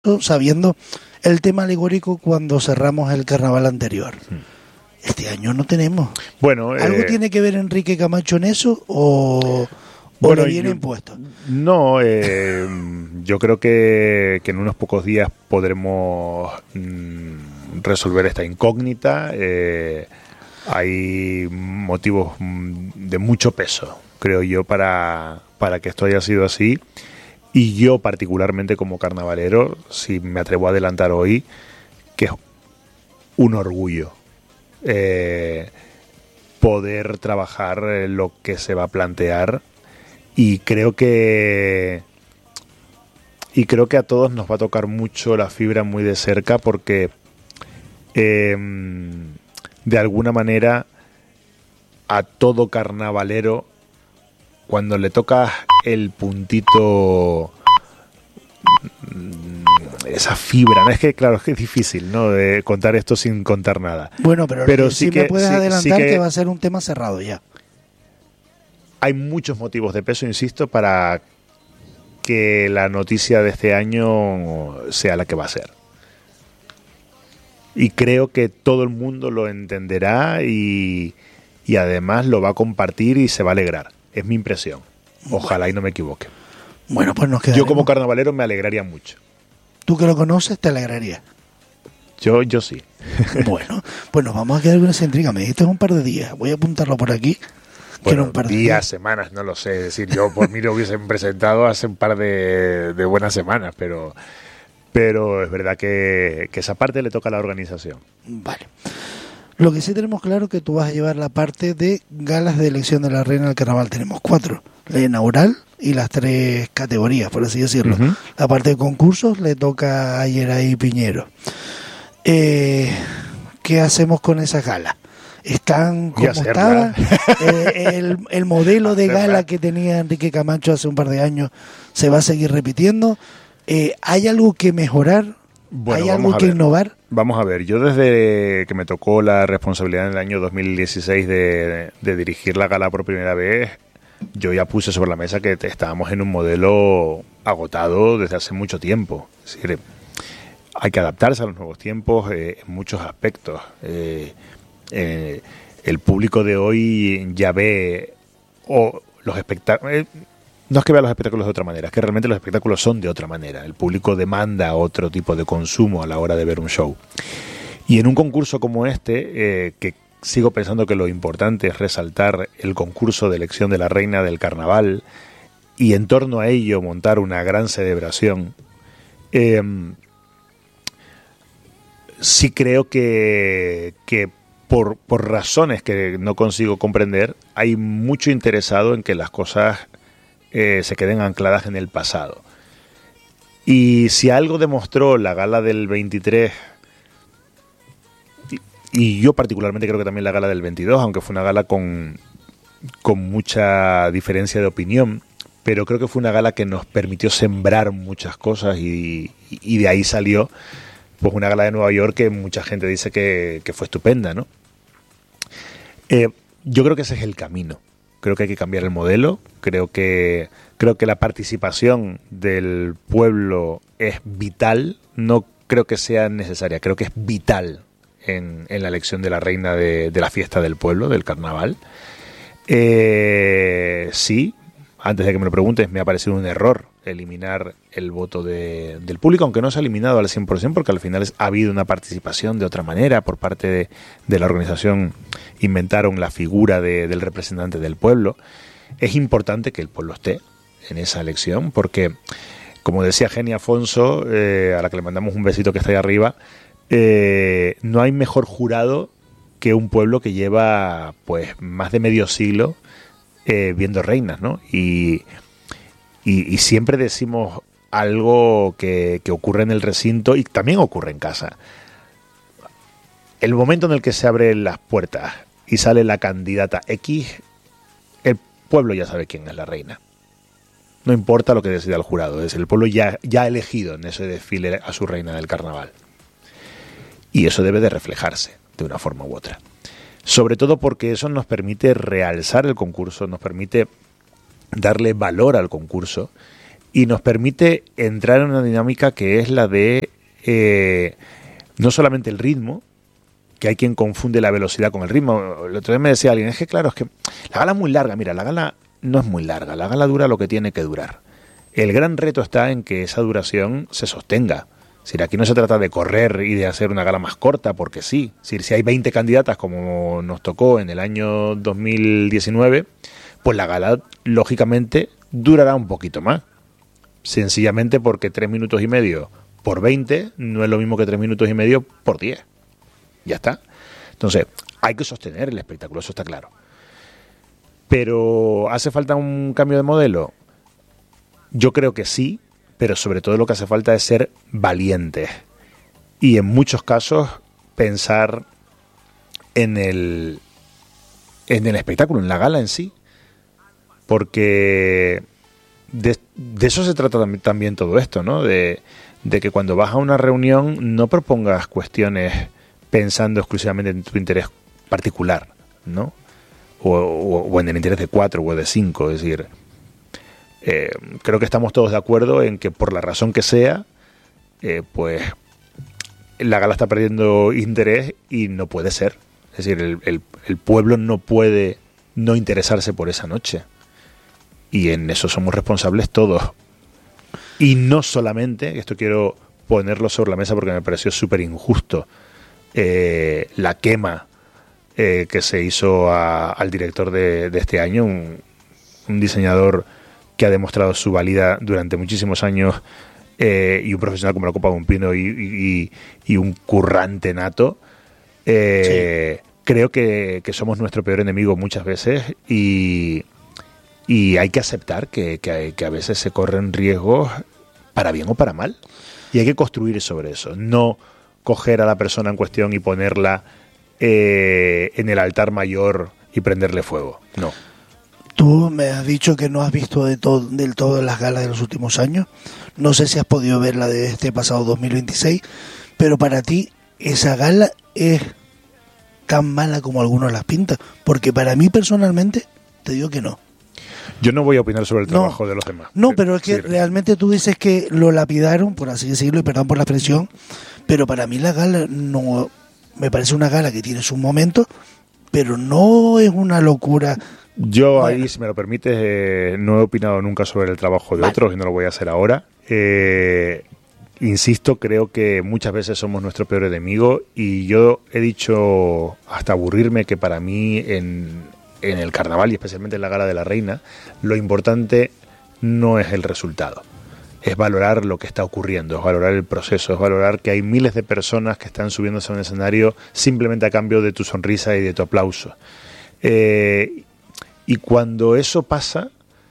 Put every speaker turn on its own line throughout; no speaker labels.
sabiendo el tema alegórico cuando cerramos el carnaval anterior. Este año no tenemos.
Bueno,
¿algo tiene que ver Enrique Camacho en eso o le viene impuesto?
No, yo creo que en unos pocos días podremos resolver esta incógnita. Hay motivos de mucho peso, creo yo, para que esto haya sido así. Y yo particularmente como carnavalero, si me atrevo a adelantar hoy, que es un orgullo poder trabajar lo que se va a plantear, y creo que a todos nos va a tocar mucho la fibra muy de cerca, porque de alguna manera a todo carnavalero, cuando le toca el puntito, esa fibra, ¿no? Es que claro, es que es difícil, ¿no?, de contar esto sin contar nada.
Bueno, pero sí
que
me puedes adelantar que va a ser un tema cerrado ya.
Hay muchos motivos de peso, insisto, para que la noticia de este año sea la que va a ser. Y creo que todo el mundo lo entenderá y además lo va a compartir y se va a alegrar. Es mi impresión. Ojalá y no me equivoque.
Bueno, pues nos quedaremos.
Yo como carnavalero me alegraría mucho.
Tú que lo conoces, te alegraría.
Yo sí.
Bueno, pues nos vamos a quedar con esa intriga. Me dijiste un par de días. Voy a apuntarlo por aquí.
Bueno,
un par de
días, semanas, no lo sé. Es decir, yo por mí lo hubiesen presentado hace un par de buenas semanas, pero es verdad que esa parte le toca a la organización.
Vale. Lo que sí tenemos claro es que tú vas a llevar la parte de galas de elección de la reina del carnaval. Tenemos 4, la inaugural y las 3 categorías, por así decirlo. Uh-huh. La parte de concursos le toca a Yeray Piñero. ¿Qué hacemos con esa gala? ¿Están como estaban? El modelo de gala que tenía Enrique Camacho hace un par de años se va a seguir repitiendo. ¿Hay algo que mejorar?
Bueno,
¿hay algo que innovar?
Vamos a ver, yo desde que me tocó la responsabilidad en el año 2016 de dirigir la gala por primera vez, yo ya puse sobre la mesa que estábamos en un modelo agotado desde hace mucho tiempo. Es decir, hay que adaptarse a los nuevos tiempos en muchos aspectos. El público de hoy ya ve los espectáculos. No es que vea los espectáculos de otra manera, es que realmente los espectáculos son de otra manera. El público demanda otro tipo de consumo a la hora de ver un show. Y en un concurso como este, que sigo pensando que lo importante es resaltar el concurso de elección de la reina del carnaval y en torno a ello montar una gran celebración, sí creo que por razones que no consigo comprender, hay mucho interesado en que las cosas se queden ancladas en el pasado. Y si algo demostró la gala del 23, y yo particularmente creo que también la gala del 22, aunque fue una gala con mucha diferencia de opinión, pero creo que fue una gala que nos permitió sembrar muchas cosas y de ahí salió pues una gala de Nueva York que mucha gente dice que fue estupenda, ¿no? Yo creo que ese es el camino. Creo que hay que cambiar el modelo. Creo que la participación del pueblo es vital. No creo que sea necesaria, creo que es vital en la elección de la reina de la fiesta del pueblo, del carnaval. Sí, antes de que me lo preguntes, me ha parecido un error eliminar el voto del público, aunque no se ha eliminado al 100%, porque al final ha habido una participación de otra manera por parte de la organización. Inventaron la figura del representante del pueblo. Es importante que el pueblo esté en esa elección, porque, como decía Genia Afonso, a la que le mandamos un besito que está ahí arriba, no hay mejor jurado que un pueblo que lleva pues más de medio siglo viendo reinas, ¿no? Y siempre decimos algo que ocurre en el recinto y también ocurre en casa. El momento en el que se abren las puertas y sale la candidata X, el pueblo ya sabe quién es la reina. No importa lo que decida el jurado, el pueblo ya ha elegido en ese desfile a su reina del carnaval. Y eso debe de reflejarse de una forma u otra. Sobre todo porque eso nos permite realzar el concurso, nos permite darle valor al concurso y nos permite entrar en una dinámica que es la de no solamente el ritmo, que hay quien confunde la velocidad con el ritmo. El otro día me decía alguien, es que claro, es que la gala es muy larga. Mira, la gala no es muy larga, la gala dura lo que tiene que durar. El gran reto está en que esa duración se sostenga. Es decir, aquí no se trata de correr y de hacer una gala más corta, porque sí. Es decir, si hay 20 candidatas, como nos tocó en el año 2019, pues la gala, lógicamente, durará un poquito más. Sencillamente porque 3 minutos y medio por 20 no es lo mismo que 3 minutos y medio por 10. Ya está. Entonces, hay que sostener el espectáculo, eso está claro. Pero, ¿hace falta un cambio de modelo? Yo creo que sí, pero sobre todo lo que hace falta es ser valientes. Y en muchos casos, pensar en el espectáculo, en la gala en sí. Porque de eso se trata también todo esto, ¿no? De que cuando vas a una reunión no propongas cuestiones pensando exclusivamente en tu interés particular, ¿no? O en el interés de 4 o de 5. Es decir, creo que estamos todos de acuerdo en que por la razón que sea, pues la gala está perdiendo interés y no puede ser. Es decir, el pueblo no puede no interesarse por esa noche. Y en eso somos responsables todos. Y no solamente, esto quiero ponerlo sobre la mesa porque me pareció súper injusto, la quema que se hizo al director de este año, un diseñador que ha demostrado su valía durante muchísimos años, y un profesional como la copa de un pino y un currante nato. Sí. Creo que somos nuestro peor enemigo muchas veces y hay que aceptar que a veces se corren riesgos para bien o para mal, y hay que construir sobre eso, no coger a la persona en cuestión y ponerla en el altar mayor y prenderle fuego. No.
Tú me has dicho que no has visto del todo las galas de los últimos años. No sé si has podido ver la de este pasado 2026, pero para ti esa gala es tan mala como algunos las pintan, porque para mí personalmente te digo que no.
Yo no voy a opinar sobre el trabajo de los demás.
No, pero es que sí, realmente tú dices que lo lapidaron, por así decirlo, y perdón por la expresión, pero para mí la gala no, me parece una gala que tiene su momento, pero no es una locura.
Yo ahí, si me lo permites, no he opinado nunca sobre el trabajo de otros y no lo voy a hacer ahora. Insisto, creo que muchas veces somos nuestro peor enemigo y yo he dicho hasta aburrirme que para mí en el carnaval y especialmente en la Gala de la Reina, lo importante no es el resultado, es valorar lo que está ocurriendo, es valorar el proceso, es valorar que hay miles de personas que están subiéndose a un escenario simplemente a cambio de tu sonrisa y de tu aplauso. Y cuando eso pasa,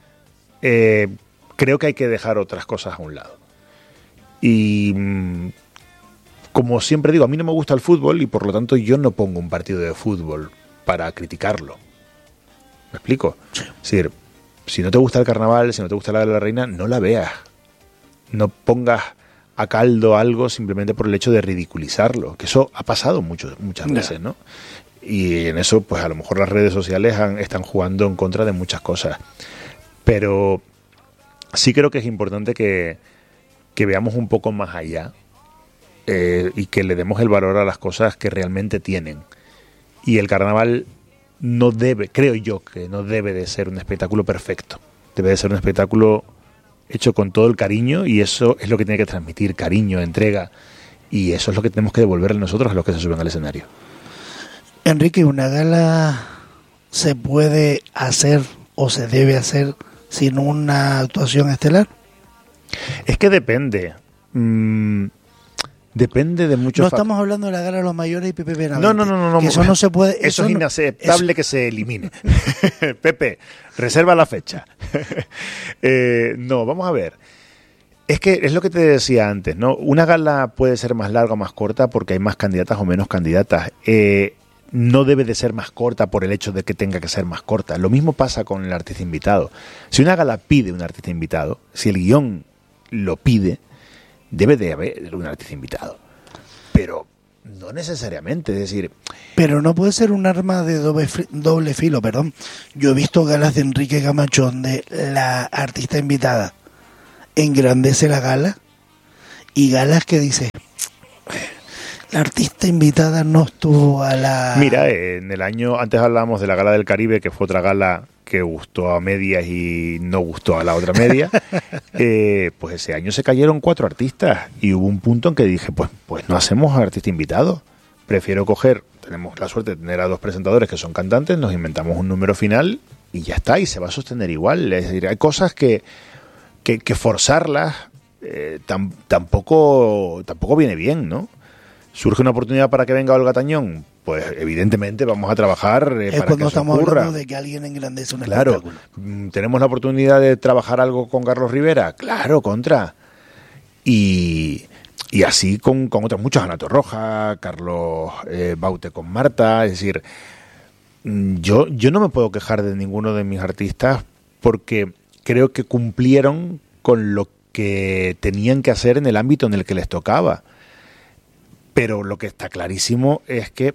creo que hay que dejar otras cosas a un lado. Y como siempre digo, a mí no me gusta el fútbol y por lo tanto yo no pongo un partido de fútbol para criticarlo. ¿Me explico? Sí. Es decir, si no te gusta el carnaval, si no te gusta la Gala de la Reina, no la veas. No pongas a caldo algo simplemente por el hecho de ridiculizarlo, que eso ha pasado muchas veces, ¿no? Y en eso, pues a lo mejor las redes sociales están jugando en contra de muchas cosas. Pero sí creo que es importante que veamos un poco más allá y que le demos el valor a las cosas que realmente tienen. Y el carnaval no debe, creo yo, que no debe de ser un espectáculo perfecto. Debe de ser un espectáculo hecho con todo el cariño y eso es lo que tiene que transmitir, cariño, entrega. Y eso es lo que tenemos que devolverle nosotros a los que se suben al escenario.
Enrique, ¿una gala se puede hacer o se debe hacer sin una actuación estelar?
Es que depende. Depende de muchos.
No estamos hablando de la gala de los mayores y Pepe Benavente.
No.
Que eso no se puede.
Eso es inaceptable que se elimine. Pepe, reserva la fecha. No, vamos a ver. Es que es lo que te decía antes, ¿no? Una gala puede ser más larga o más corta porque hay más candidatas o menos candidatas. No debe de ser más corta por el hecho de que tenga que ser más corta. Lo mismo pasa con el artista invitado. Si una gala pide un artista invitado, si el guión lo pide, debe de haber un artista invitado. Pero no necesariamente, es decir...
Pero no puede ser un arma de doble filo, perdón. Yo he visto galas de Enrique Camacho donde la artista invitada engrandece la gala, y galas que dices, la artista invitada no estuvo a la...
Mira, en el año, antes hablábamos de la Gala del Caribe, que fue otra gala que gustó a medias y no gustó a la otra media. Pues ese año se cayeron 4 artistas y hubo un punto en que dije, pues no hacemos artista invitado. Prefiero tenemos la suerte de tener a 2 presentadores que son cantantes, nos inventamos un número final y ya está, y se va a sostener igual. Es decir, hay cosas que forzarlas tampoco viene bien, ¿no? ¿Surge una oportunidad para que venga Olga Tañón? Pues evidentemente vamos a trabajar para que eso ocurra. Es cuando estamos hablando
de que alguien engrandece un espectáculo.
¿Tenemos la oportunidad de trabajar algo con Carlos Rivera? Claro, contra. Y así con otros muchos, Ana Torroja, Carlos Baute con Marta. Es decir, yo no me puedo quejar de ninguno de mis artistas porque creo que cumplieron con lo que tenían que hacer en el ámbito en el que les tocaba. Pero lo que está clarísimo es que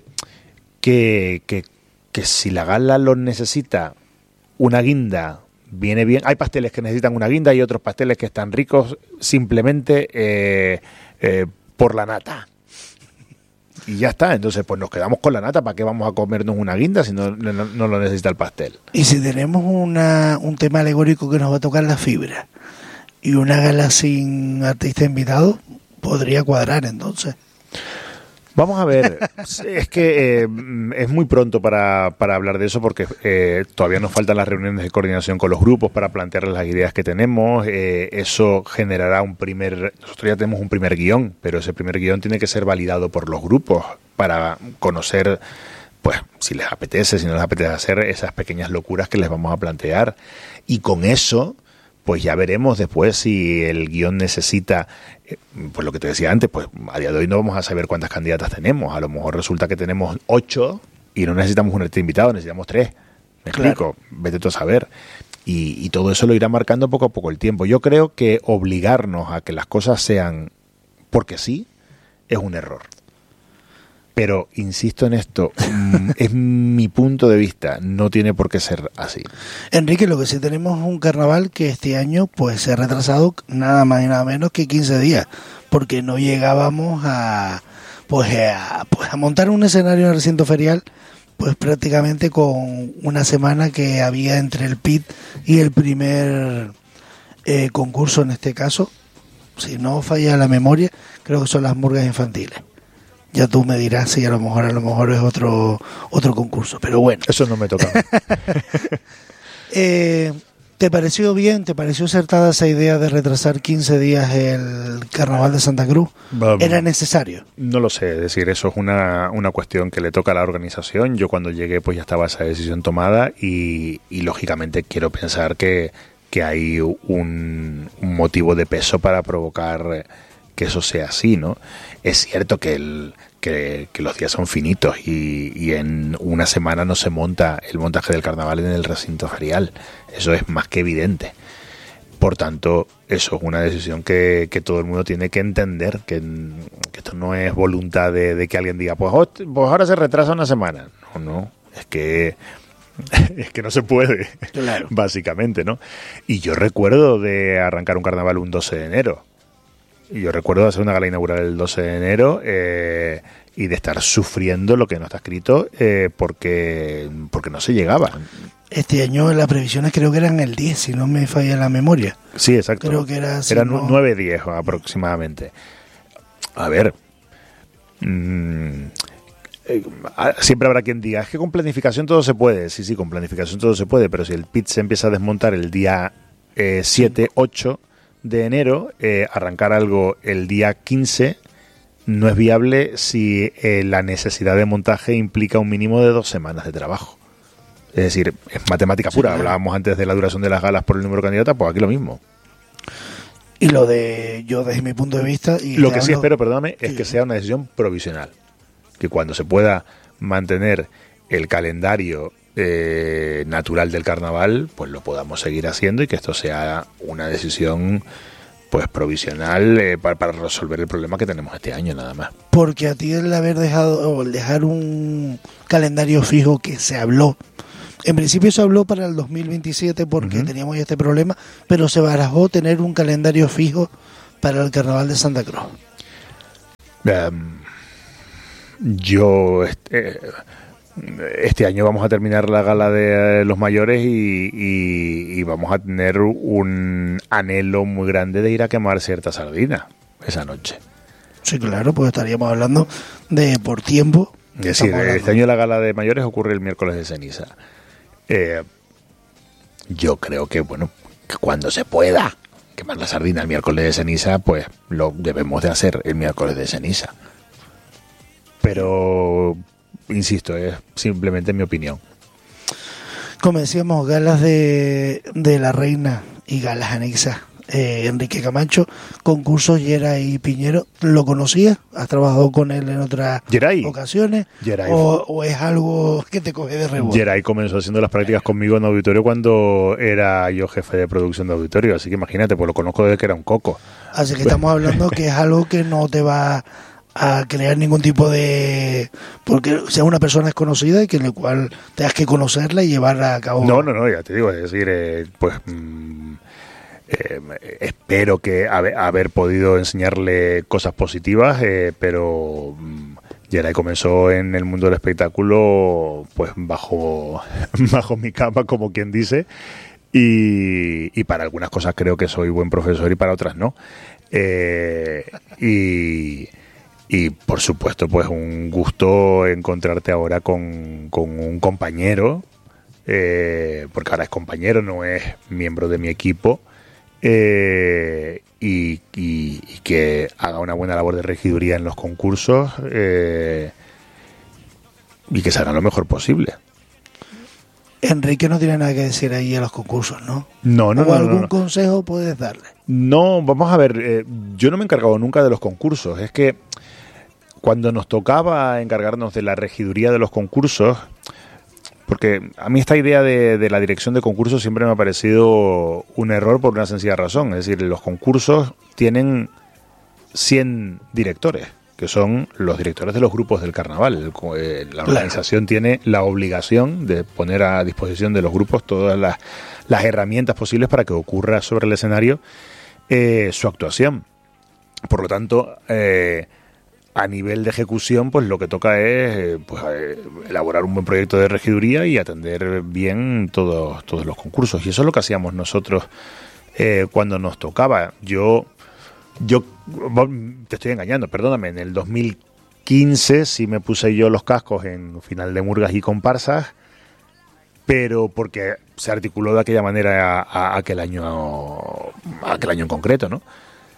si la gala lo necesita una guinda, viene bien. Hay pasteles que necesitan una guinda y otros pasteles que están ricos simplemente por la nata. Y ya está, entonces pues nos quedamos con la nata. ¿Para qué vamos a comernos una guinda si no lo necesita el pastel?
Y si tenemos un tema alegórico que nos va a tocar la fibra y una gala sin artista invitado, podría cuadrar entonces.
Vamos a ver, es que es muy pronto para hablar de eso porque todavía nos faltan las reuniones de coordinación con los grupos para plantearles las ideas que tenemos. Eso generará nosotros ya tenemos un primer guión, pero ese primer guión tiene que ser validado por los grupos para conocer, pues, si les apetece, si no les apetece hacer esas pequeñas locuras que les vamos a plantear. Y con eso, pues ya veremos después si el guión necesita, pues lo que te decía antes, pues a día de hoy no vamos a saber cuántas candidatas tenemos. A lo mejor resulta que tenemos 8 y no necesitamos un artista invitado, necesitamos 3. ¿Me explico? Vete tú a saber. Y todo eso lo irá marcando poco a poco el tiempo. Yo creo que obligarnos a que las cosas sean porque sí es un error. Pero insisto en esto, es mi punto de vista, no tiene por qué ser así.
Enrique, lo que sí tenemos es un carnaval que este año pues se ha retrasado nada más y nada menos que 15 días, porque no llegábamos a montar un escenario en el recinto ferial, pues prácticamente con una semana que había entre el PIT y el primer concurso, en este caso, si no falla la memoria, creo que son las murgas infantiles. Ya tú me dirás si a lo mejor es otro concurso, pero bueno.
Eso no me toca.
¿Te pareció bien? ¿Te pareció acertada esa idea de retrasar 15 días el Carnaval de Santa Cruz? ¿Era necesario?
No lo sé, es decir, eso es una cuestión que le toca a la organización. Yo cuando llegué pues ya estaba esa decisión tomada y lógicamente quiero pensar que hay un motivo de peso para provocar que eso sea así, ¿no? Es cierto que los días son finitos y en una semana no se monta el montaje del carnaval en el recinto ferial. Eso es más que evidente. Por tanto, eso es una decisión que todo el mundo tiene que entender, que esto no es voluntad de que alguien diga, pues ahora se retrasa una semana. No, es que no se puede,
claro.
Básicamente, ¿no? Y yo recuerdo de arrancar un carnaval un 12 de enero. Y yo recuerdo hacer una gala inaugural el 12 de enero y de estar sufriendo lo que no está escrito porque no se llegaba.
Este año las previsiones creo que eran el 10, si no me falla la memoria.
Sí, exacto.
Creo que era
9-10 aproximadamente. A ver, siempre habrá quien diga, es que con planificación todo se puede. Sí, con planificación todo se puede, pero si el PIT se empieza a desmontar el día 7-8 de enero, arrancar algo el día 15 no es viable si la necesidad de montaje implica un mínimo de 2 semanas de trabajo. Es decir, es matemática pura. Claro. Hablábamos antes de la duración de las galas por el número de candidatas, pues aquí lo mismo.
Y lo de yo desde mi punto de vista... Y
lo que sí espero, perdóname, es que sea una decisión provisional. Que cuando se pueda mantener el calendario natural del carnaval, pues lo podamos seguir haciendo y que esto sea una decisión pues provisional para resolver el problema que tenemos este año, nada más.
Porque a ti el dejar un calendario fijo que se habló En principio se habló para el 2027 porque teníamos ya este problema, pero se barajó tener un calendario fijo para el Carnaval de Santa Cruz.
Yo este año vamos a terminar la gala de los mayores y vamos a tener un anhelo muy grande de ir a quemar cierta sardina esa noche.
Sí, claro, pues estaríamos hablando de por tiempo.
Es decir, este año la gala de mayores ocurre el miércoles de ceniza. Yo creo que, bueno, que cuando se pueda quemar la sardina el miércoles de ceniza, pues lo debemos de hacer el miércoles de ceniza. Pero, insisto, es simplemente mi opinión.
Como decíamos, galas de la reina y galas anexas. Enrique Camacho, concursos Geray Piñero. ¿Lo conocías? ¿Has trabajado con él en otras ocasiones? ¿O es algo que te coge de rebote?
Geray comenzó haciendo las prácticas conmigo en auditorio cuando era yo jefe de producción de auditorio, así que imagínate, pues lo conozco desde que era un coco.
Así que estamos hablando que es algo que no te va a crear ningún tipo de... porque sea una persona desconocida y que en el cual tengas que conocerla y llevarla a cabo.
No, ya te digo, es decir, espero que haber podido enseñarle cosas positivas, pero Geray comenzó en el mundo del espectáculo pues bajo mi cama, como quien dice, y para algunas cosas creo que soy buen profesor y para otras no. Y por supuesto pues un gusto encontrarte ahora con un compañero, porque ahora es compañero, no es miembro de mi equipo. Y que haga una buena labor de regiduría en los concursos, y que salga lo mejor posible.
Enrique no tiene nada que decir ahí a los concursos, ¿no?
No.
¿O algún consejo puedes darle?
No, vamos a ver, yo no me he encargado nunca de los concursos. Es que cuando nos tocaba encargarnos de la regiduría de los concursos, porque a mí esta idea de la dirección de concursos siempre me ha parecido un error por una sencilla razón. Es decir, los concursos tienen 100 directores, que son los directores de los grupos del carnaval. La organización tiene la obligación de poner a disposición de los grupos todas las herramientas posibles para que ocurra sobre el escenario su actuación. Por lo tanto, a nivel de ejecución, pues lo que toca es elaborar un buen proyecto de regiduría y atender bien todos los concursos. Y eso es lo que hacíamos nosotros cuando nos tocaba. Yo te estoy engañando, perdóname, en el 2015 sí me puse yo los cascos en final de murgas y comparsas, pero porque se articuló de aquella manera a aquel año en concreto, ¿no?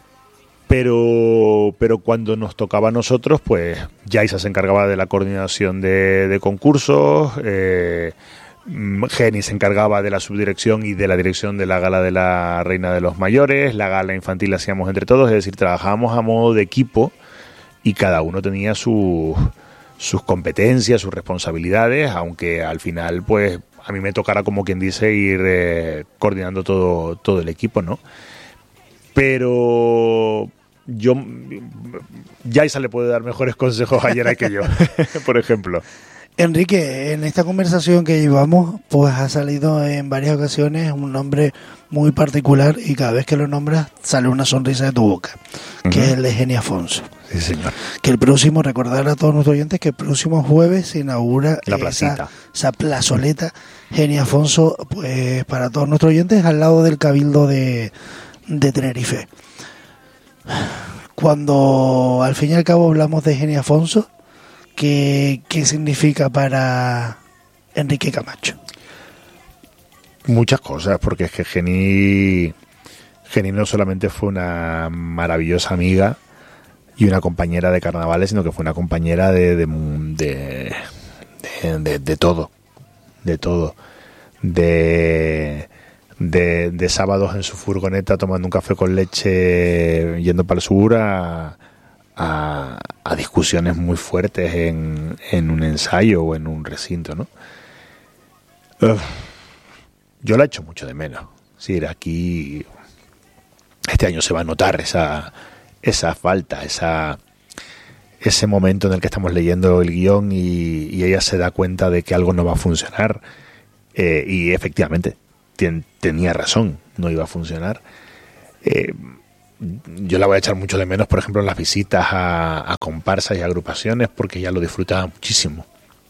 Pero cuando nos tocaba a nosotros, pues Yaisa se encargaba de la coordinación de concursos, Geni se encargaba de la subdirección y de la dirección de la gala de la Reina de los Mayores, la gala infantil la hacíamos entre todos, es decir, trabajábamos a modo de equipo y cada uno tenía sus competencias, sus responsabilidades, aunque al final, pues a mí me tocara, como quien dice, ir coordinando todo el equipo, ¿no? Pero Yaisa le puede dar mejores consejos a Geray que yo, por ejemplo.
Enrique, en esta conversación que llevamos, pues ha salido en varias ocasiones un nombre muy particular y cada vez que lo nombras sale una sonrisa de tu boca, que es el de Geni Afonso.
Sí, señor.
Que el próximo, recordar a todos nuestros oyentes que el próximo jueves se inaugura esa plazoleta Geni Afonso, pues para todos nuestros oyentes, al lado del Cabildo de Tenerife. Cuando al fin y al cabo hablamos de Geni Afonso, ¿qué significa para Enrique Camacho?
Muchas cosas, porque es que Geni no solamente fue una maravillosa amiga y una compañera de carnavales, sino que fue una compañera de todo, de sábados en su furgoneta tomando un café con leche yendo para el sur a discusiones muy fuertes en un ensayo o en un recinto, ¿no? Yo la echo mucho de menos. Sí, aquí este año se va a notar esa falta, ese momento en el que estamos leyendo el guión y ella se da cuenta de que algo no va a funcionar. y efectivamente tenía razón, no iba a funcionar. Yo la voy a echar mucho de menos, por ejemplo, en las visitas a comparsas y agrupaciones, porque ya lo disfrutaba muchísimo.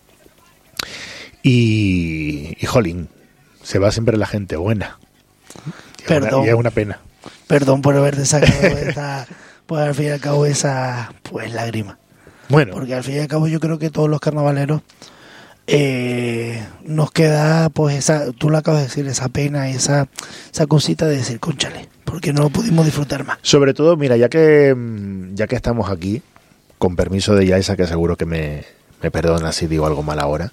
Y jolín, se va siempre la gente buena.
Perdón.
Y es una pena.
Perdón por haberte sacado esa, pues al fin y al cabo esa pues lágrima.
Bueno.
Porque al fin y al cabo yo creo que todos los carnavaleros nos queda pues esa, tú lo acabas de decir, esa pena, esa cosita de decir, cónchale, porque no lo pudimos disfrutar más.
Sobre todo, mira, ya que estamos aquí, con permiso de Yaisa, que seguro que me perdona si digo algo mal ahora,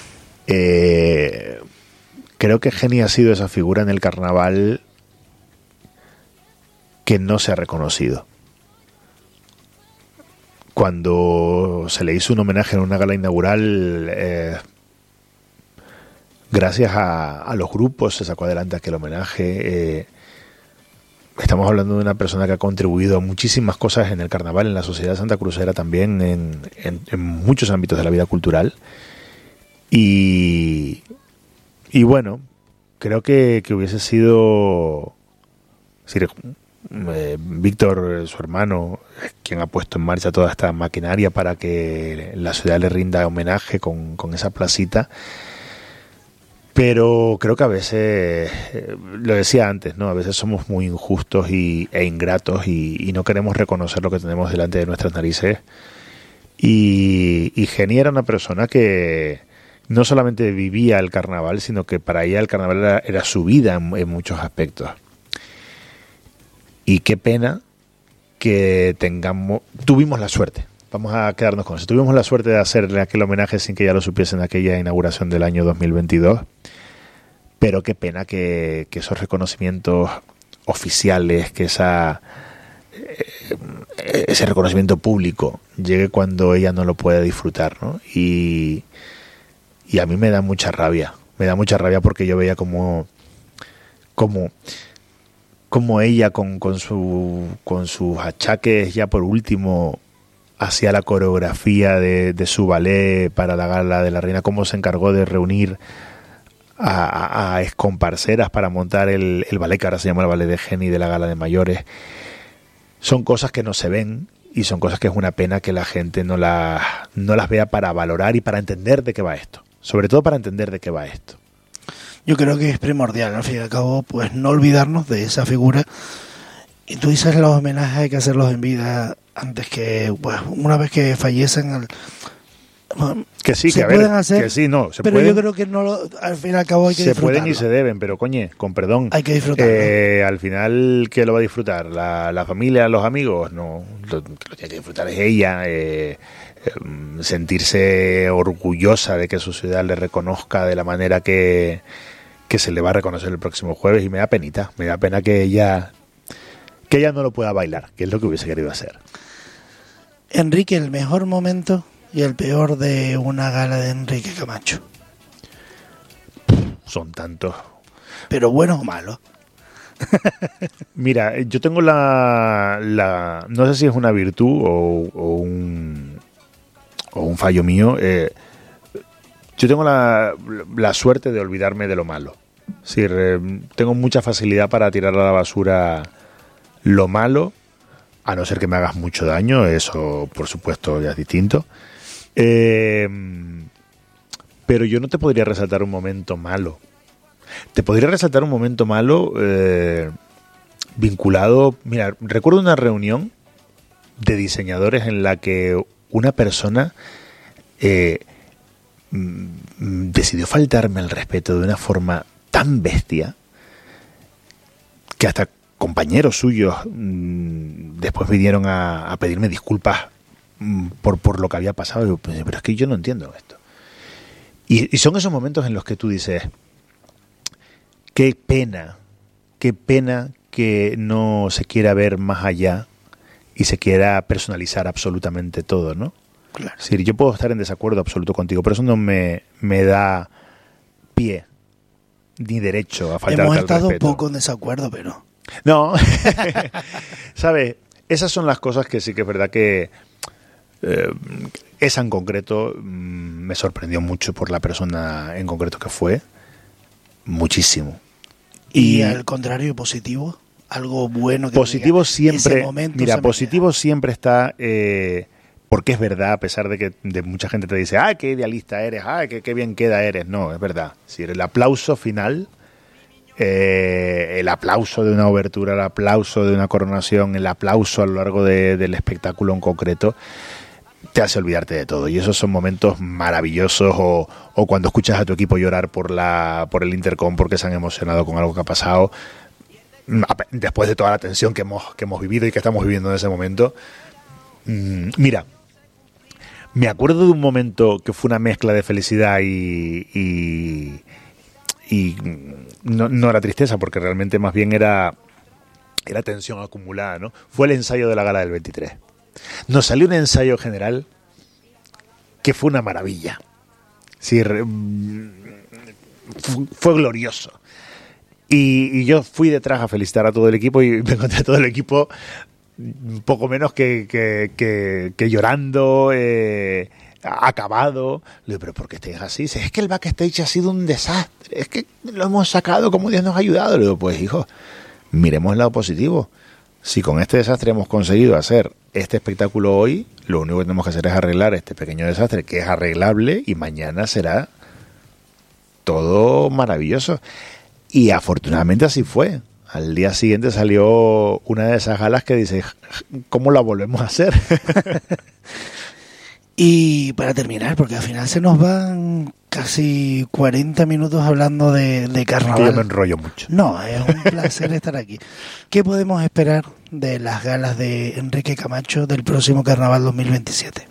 creo que Geni ha sido esa figura en el carnaval que no se ha reconocido. Cuando se le hizo un homenaje en una gala inaugural, gracias a los grupos se sacó adelante aquel homenaje. Estamos hablando de una persona que ha contribuido a muchísimas cosas en el carnaval, en la sociedad santacruzera también, en muchos ámbitos de la vida cultural. Y bueno, creo que hubiese sido... Víctor, su hermano, es quien ha puesto en marcha toda esta maquinaria para que la ciudad le rinda homenaje con esa placita. Pero creo que a veces, lo decía antes, ¿no? A veces somos muy injustos e ingratos y no queremos reconocer lo que tenemos delante de nuestras narices. Y Geni era una persona que no solamente vivía el carnaval, sino que para ella el carnaval era su vida en muchos aspectos. Y qué pena que tuvimos la suerte, vamos a quedarnos con eso, tuvimos la suerte de hacerle aquel homenaje sin que ya lo supiesen en aquella inauguración del año 2022, pero qué pena que esos reconocimientos oficiales, que ese reconocimiento público llegue cuando ella no lo puede disfrutar, ¿no? Y a mí me da mucha rabia porque yo veía como ella con sus achaques ya por último hacía la coreografía de su ballet para la gala de la reina, cómo se encargó de reunir a excomparseras para montar el ballet que ahora se llama el ballet de Geni de la gala de mayores. Son cosas que no se ven y son cosas que es una pena que la gente no las vea para valorar y para entender de qué va esto, sobre todo para entender de qué va esto.
Yo creo que es primordial, al fin y al cabo, pues no olvidarnos de esa figura. Y tú dices, los homenajes hay que hacerlos en vida antes que, pues, una vez que fallecen.
Que sí,
se
que a
pueden
ver,
hacer,
que sí, no, se
pero
pueden,
yo creo que no al fin y al cabo hay que disfrutarlo.
se pueden y se deben, pero coñe, con perdón.
Hay que disfrutarlo.
Al final, ¿quién lo va a disfrutar? ¿La familia, los amigos? No, lo que tiene que disfrutar es ella. Sentirse orgullosa de que su ciudad le reconozca de la manera que se le va a reconocer el próximo jueves, y me da pena que ella no lo pueda bailar, que es lo que hubiese querido hacer.
Enrique, el mejor momento y el peor de una gala de Enrique Camacho.
Son tantos.
Pero buenos o malos.
Mira, yo tengo no sé si es una virtud o un fallo mío. Yo tengo la suerte de olvidarme de lo malo. Es decir, tengo mucha facilidad para tirar a la basura lo malo, a no ser que me hagas mucho daño, eso por supuesto ya es distinto. Pero yo no te podría resaltar un momento malo. Te podría resaltar un momento malo vinculado... Mira, recuerdo una reunión de diseñadores en la que una persona decidió faltarme al respeto de una forma tan bestia que hasta compañeros suyos después vinieron a pedirme disculpas por lo que había pasado. Y yo, pero es que yo no entiendo esto. Y son esos momentos en los que tú dices, qué pena que no se quiera ver más allá y se quiera personalizar absolutamente todo, ¿no?
Claro.
Es decir, yo puedo estar en desacuerdo absoluto contigo, pero eso no me da pie ni derecho a faltarte al respeto.
Hemos estado poco en desacuerdo, pero...
No, ¿sabes? Esas son las cosas que sí que es verdad que esa en concreto me sorprendió mucho por la persona en concreto que fue. muchísimo.
Y al contrario, positivo, algo bueno que
positivo siempre,
mira,
positivo siempre está, porque es verdad, a pesar de que mucha gente te dice, qué idealista eres, qué bien queda eres. No, es verdad. Si el aplauso final, el aplauso de una obertura, el aplauso de una coronación, el aplauso a lo largo del espectáculo en concreto, te hace olvidarte de todo. Y esos son momentos maravillosos, o cuando escuchas a tu equipo llorar por el intercom porque se han emocionado con algo que ha pasado, después de toda la tensión que hemos vivido y que estamos viviendo en ese momento. Mira, me acuerdo de un momento que fue una mezcla de felicidad y no era tristeza, porque realmente más bien era tensión acumulada, ¿no? Fue el ensayo de la gala del 23. Nos salió un ensayo general que fue una maravilla. Sí, fue glorioso. Y yo fui detrás a felicitar a todo el equipo y me encontré a todo el equipo un poco menos que llorando, acabado. Le digo, ¿pero por qué estáis así? Dice, es que el backstage ha sido un desastre, es que lo hemos sacado como Dios nos ha ayudado. Le digo, pues hijo, miremos el lado positivo. Si con este desastre hemos conseguido hacer este espectáculo hoy, lo único que tenemos que hacer es arreglar este pequeño desastre, que es arreglable, y mañana será todo maravilloso. Y afortunadamente así fue. Al día siguiente salió una de esas galas que dice, ¿cómo la volvemos a hacer?
Y para terminar, porque al final se nos van casi 40 minutos hablando de carnaval.
Que yo me enrollo mucho.
No, es un placer estar aquí. ¿Qué podemos esperar de las galas de Enrique Camacho del próximo Carnaval 2027?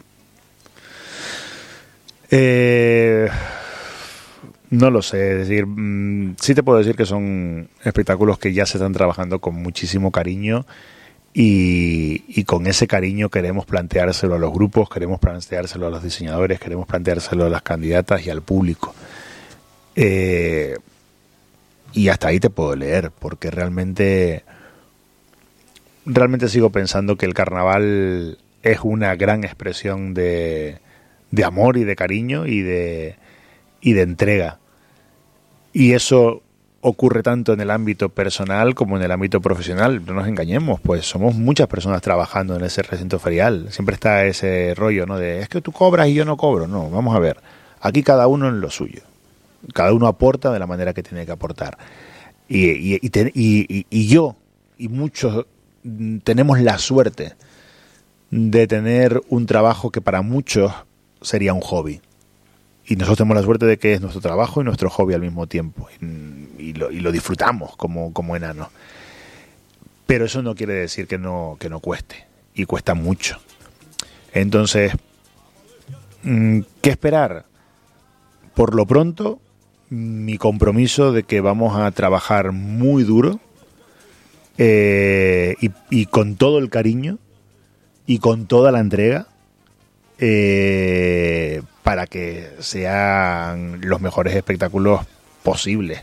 No lo sé, es decir, sí te puedo decir que son espectáculos que ya se están trabajando con muchísimo cariño. Y con ese cariño queremos planteárselo a los grupos, queremos planteárselo a los diseñadores, queremos planteárselo a las candidatas y al público. Y hasta ahí te puedo leer, porque realmente sigo pensando que el carnaval es una gran expresión de amor y de cariño y de entrega. Y eso ocurre tanto en el ámbito personal como en el ámbito profesional. No nos engañemos, pues somos muchas personas trabajando en ese recinto ferial. Siempre está ese rollo, ¿no? De, es que tú cobras y yo no cobro. No, vamos a ver. Aquí cada uno en lo suyo. Cada uno aporta de la manera que tiene que aportar. Y yo y muchos tenemos la suerte de tener un trabajo que para muchos sería un hobby. Y nosotros tenemos la suerte de que es nuestro trabajo y nuestro hobby al mismo tiempo. Y lo disfrutamos como enanos. Pero eso no quiere decir que no cueste. Y cuesta mucho. Entonces, ¿qué esperar? Por lo pronto, mi compromiso de que vamos a trabajar muy duro y con todo el cariño y con toda la entrega para que sean los mejores espectáculos posibles.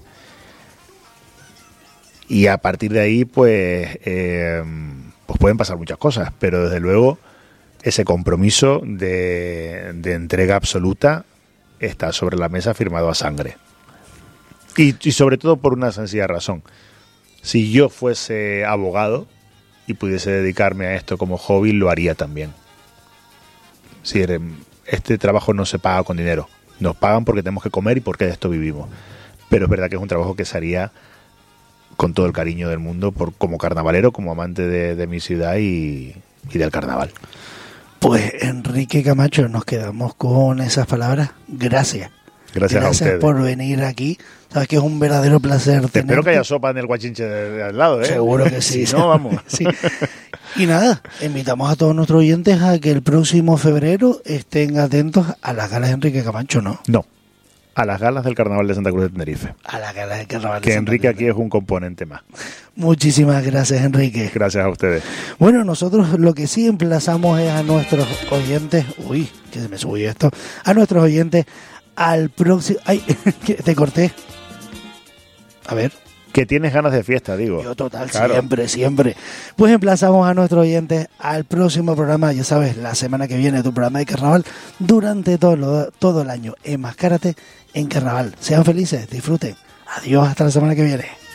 Y a partir de ahí, pues pueden pasar muchas cosas, pero desde luego ese compromiso de entrega absoluta está sobre la mesa, firmado a sangre. Y sobre todo por una sencilla razón. Si yo fuese abogado y pudiese dedicarme a esto como hobby, lo haría también. Si este trabajo no se paga con dinero, nos pagan porque tenemos que comer y porque de esto vivimos. Pero es verdad que es un trabajo que se haría con todo el cariño del mundo, como carnavalero, como amante de mi ciudad y del carnaval.
Pues Enrique Camacho, nos quedamos con esas palabras. Gracias.
Gracias a ustedes
por venir aquí. Sabes que es un verdadero placer tenerte.
Espero que haya sopa en el guachinche de al lado, ¿eh?
Seguro que sí.
Si no, vamos.
Sí. Y nada, invitamos a todos nuestros oyentes a que el próximo febrero estén atentos a las galas de Enrique Camacho, ¿no?
No, a las galas del Carnaval de Santa Cruz de Tenerife.
A las galas del Carnaval
de Santa Cruz. Que Enrique aquí
es
un componente más.
Muchísimas gracias, Enrique.
Gracias a ustedes.
Bueno, nosotros lo que sí emplazamos es a nuestros oyentes... Uy, que se me subió esto. A nuestros oyentes al próximo... Ay, te corté. A ver.
Que tienes ganas de fiesta, digo.
Yo total, claro. Siempre. Pues emplazamos a nuestros oyentes al próximo programa, ya sabes, la semana que viene, tu programa de carnaval, durante todo el año. Enmascárate en carnaval. Sean felices, disfruten. Adiós, hasta la semana que viene.